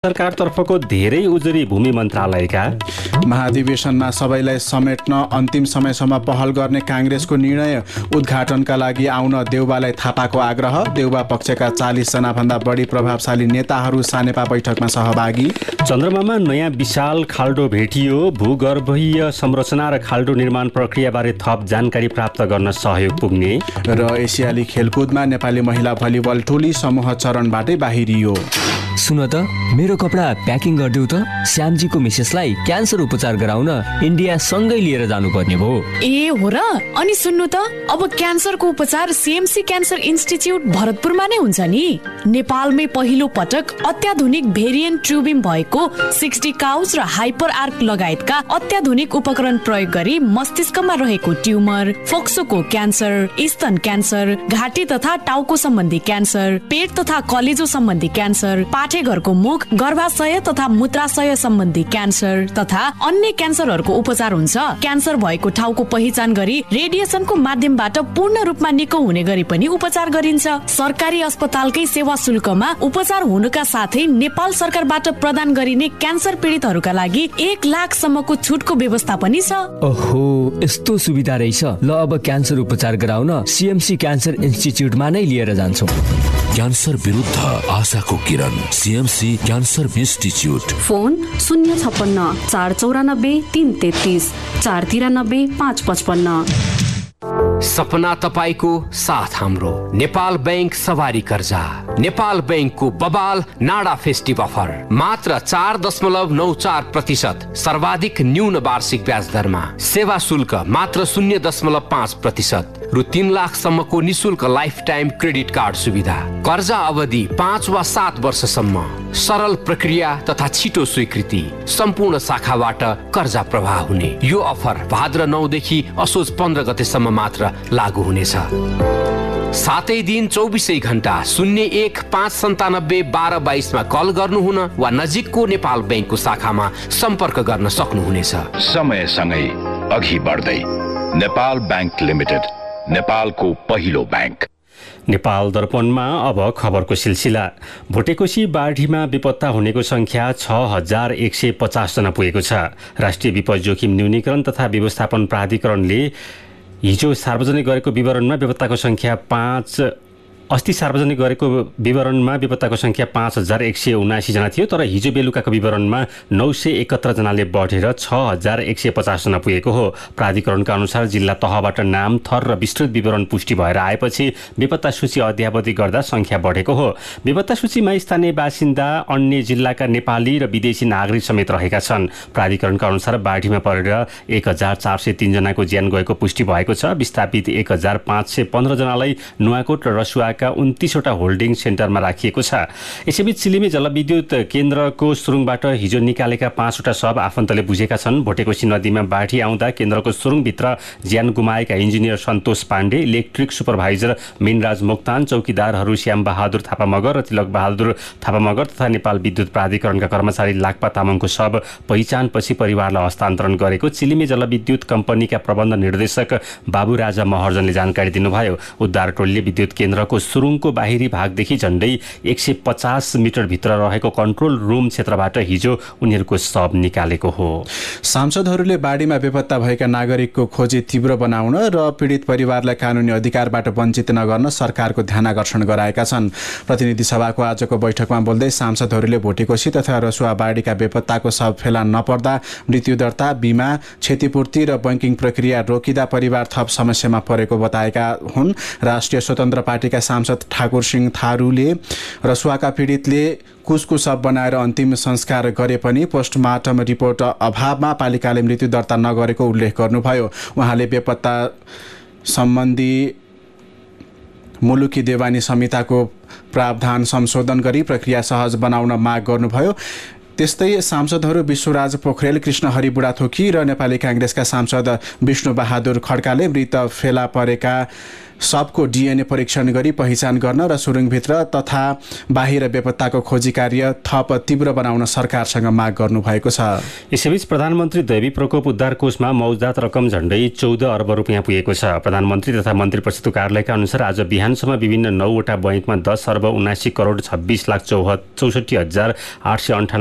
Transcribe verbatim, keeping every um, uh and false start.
सरकारतर्फको धेरै उजुरी भूमि मन्त्रालयका। महाधिवेशनमा सबैलाई समेट्न अन्तिम समयसम्म पहल गर्ने काङ्ग्रेसको निर्णय। उद्घाटनका लागि आउन देउबालाई थापाको आग्रह। देउबा पक्षका चालिस जना भन्दा बढी प्रभावशाली नेताहरू सानेपा बैठकमा सहभागी। चन्द्रमामा नयाँ विशाल खाल्डो भेटियो। भूगर्भीय संरचना र खाल्डो निर्माण प्रक्रियाबारे थप जानकारी प्राप्त गर्न सहयोग पुग्ने। र एसियाली खेलकुदमा नेपाली महिला भलिबल टोली समूह चरणबाटै बाहिरियो। सुन त, मेरो कपडा प्याकिङ गरिदेऊ त। श्यामजीको मिसेसलाई क्यान्सर उपचार गराउन इन्डिया सँगै लिएर जानुपर्ने भयो। ए हो र? अनि सुन्नु त, अब क्यान्सरको उपचार सीएमसी क्यान्सर इन्स्टिच्युट भरतपुरमा नै हुन्छ नि। नेपालमै पहिलो पटक अत्याधुनिक भेरिएन्ट ट्युबिम भएको सिक्सटी काउज र हाइपर आर्क लगायतका अत्याधुनिक उपकरण प्रयोग गरी मस्तिष्कमा रहेको ट्युमर, फोक्सोको क्यान्सर, स्तन क्यान्सर, घाँटी तथा टाउको सम्बन्धी क्यान्सर, पेट तथा कलेजो सम्बन्धी क्यान्सर, पाठेघरको मुख, गर्भाशय तथा मूत्राशय सम्बन्धी क्यान्सर तथा अन्य क्यान्सरहरूको उपचार हुन्छ। क्यान्सर भएको ठाउँको पहिचान गरी रेडिएसनको माध्यमबाट पूर्ण रूपमा निको हुने गरी पनि उपचार गरिन्छ। सरकारी अस्पतालकै सेवा शुल्कमा उपचार हुनुका साथै नेपाल सरकारबाट प्रदान गरिने क्यान्सर पीडितहरूका लागि एक लाख सम्मको छुटको व्यवस्था पनि छ। ओहो, यस्तो सुविधा रहेछ। ल, अब क्यान्सर उपचार गराउन सीएमसी क्यान्सर इन्स्टिच्युटमा नै लिएर जान्छौँ। क्यान्सर विरुद्ध आशाको किरण, सीएमसी क्यान्सर इन्स्टिच्युट। फोन शून्य छप्पन्न चार चौरानब्बे तीन तेत्तिस चार तिरानब्बे पाँच पचपन्न। सपना तपाईको साथ हाम्रो। नेपाल बैंक सवारी कर्जा। नेपाल बैंकको बबाल नाडा फेस्टिभ अफर मात्र चार दशमलव नौ चार प्रतिशत सर्वाधिक न्यून वार्षिक ब्याज दरमा। सेवा शुल्क मात्र शून्य दशमलव पाँच प्रतिशत रु तीन लाख सम्मको निशुल्क लाइफ टाइम क्रेडिट कार्ड सुविधा। कर्जा अवधि पाँच वा सात वर्षसम्म। सरल प्रक्रिया तथा छिटो स्वीकृति। सम्पूर्ण शाखाबाट कर्जा प्रवाह हुने यो अफर भाद्र नौदेखि असोज पन्ध्र गतेसम्म मात्र लागू हुनेछ। सातै दिन चौबिसै घण्टा शून्य एक पाँच सन्तानब्बे बाह्र बाइसमा कल गर्नुहुन वा नजिकको नेपाल बैंकको शाखामा सम्पर्क गर्न सक्नुहुनेछ। समयसँगै अघि बढ्दै नेपाल बैंक लिमिटेड, नेपालको पहिलो बैंक। नेपाल दर्पणमा अब खबरको सिलसिला। भोटेकोशी बाढीमा बेपत्ता हुनेको संख्या छ हजार एक सय पचास जना पुगेको छ। राष्ट्रिय विपद जोखिम न्यूनीकरण तथा व्यवस्थापन प्राधिकरणले हिजो सार्वजनिक गरेको विवरणमा बेपत्ताको संख्या पाँच अस्ति सार्वजनिक गरेको विवरणमा बेपत्ताको संख्या पाँच हजार एक सय उनासी जना थियो, तर हिजो बेलुकाको विवरणमा नौ सय एकहत्तर जनाले बढेर छ हजार एक सय पचास जना पुगेको हो। प्राधिकरणका अनुसार जिल्ला तहबाट नाम, थर र विस्तृत विवरण पुष्टि भएर आएपछि बेपत्ता सूची अध्यावधि गर्दा संख्या बढेको हो। बेपत्ता सूचीमा स्थानीय बासिन्दा, अन्य जिल्लाका नेपाली र विदेशी नागरिक समेत रहेका छन्। प्राधिकरणका अनुसार बाढीमा परेर एक हजार चार सय तीन जनाको ज्यान गएको पुष्टि भएको छ। विस्थापित एक हजार पाँच सय पन्ध्र जनालाई नुवाकोट र रसुवा उन्तीसवटा होल्डिङ सेन्टरमा राखिएको छ। यसैबीच चिलिमे जलविद्युत केन्द्रको सुरुङबाट हिजो निकालेका पाँचवटा शव आफन्तले बुझेका छन्। भोटेकोशी नदीमा बाढी आउँदा केन्द्रको सुरुङभित्र ज्यान गुमाएका इन्जिनियर सन्तोष पाण्डे, इलेक्ट्रिक सुपरभाइजर मिनराज मोक्तान, चौकीदारहरू श्याम बहादुर थापा मगर र तिलक बहादुर थापा मगर तथा नेपाल विद्युत प्राधिकरणका कर्मचारी लाक्पा तामाङको शव पहिचानपछि परिवारलाई हस्तान्तरण गरेको चिलिमे जलविद्युत कम्पनीका प्रबन्ध निर्देशक बाबु राजा महर्जनले जानकारी दिनुभयो। उद्धार टोलीले विद्युत केन्द्रको सुरुङको बाहिरी भागदेखि झण्डै एक सय पचास मिटर भित्र रहेको कन्ट्रोल रुम क्षेत्रबाट हिजो उनीहरूको शव निकालेको हो। सांसदहरूले बाढीमा बेपत्ता भएका नागरिकको खोजी तीव्र बनाउन र पीडित परिवारलाई कानुनी अधिकारबाट वञ्चित नगर्न सरकारको ध्यानाकर्षण गराएका छन्। प्रतिनिधि सभाको आजको बैठकमा बोल्दै सांसदहरूले भोटेकोशी तथा रसुवा बाढीका बेपत्ताको शव फेला नपर्दा मृत्यु दर्ता, बिमा, क्षतिपूर्ति र बैंकिङ प्रक्रिया रोकिँदा परिवार थप समस्यामा परेको बताएका हुन्। राष्ट्रिय स्वतन्त्र पार्टीका सांसद ठाकुर सिंह थारूले रसुवाका पीडितले कुसको शव बनाएर अन्तिम संस्कार गरे पनि पोस्टमार्टम रिपोर्ट अभावमा पालिकाले मृत्यु दर्ता नगरेको उल्लेख गर्नुभयो। उहाँले बेपत्ता सम्बन्धी मुलुकी देवानी संहिताको प्रावधान संशोधन गरी प्रक्रिया सहज बनाउन माग गर्नुभयो। त्यस्तै सांसदहरू विश्वराज पोखरेल, कृष्णहरि बुढाथोकी र नेपाली काङ्ग्रेसका सांसद विष्णु बहादुर खड्काले मृत फेला परेका सबको डिएनए परीक्षण गरी पहिचान गर्न र सुरुङभित्र तथा बाहिर बेपत्ताको खोजी कार्य थप तीव्र बनाउन सरकारसँग माग गर्नुभएको छ। यसैबीच प्रधानमन्त्री दैवी प्रकोप उद्धार कोषमा मौजदात रकम झण्डै चौध अर्ब रुपियाँ पुगेको छ। प्रधानमन्त्री तथा मन्त्री परिषदको कार्यालयका अनुसार आज बिहानसम्म विभिन्न नौवटा बैङ्कमा दस अर्ब उनासी करोड छब्बिस लाख चौह चौसठी हजार आठ सय अन्ठानब्बे